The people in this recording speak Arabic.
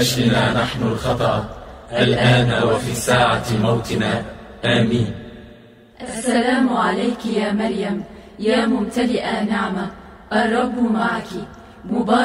أشلنا نحن الخطأ الآن وفي ساعة موتنا، آمين. السلام عليك يا مريم، يا ممتلئة نعمة، الرب معك، مبارك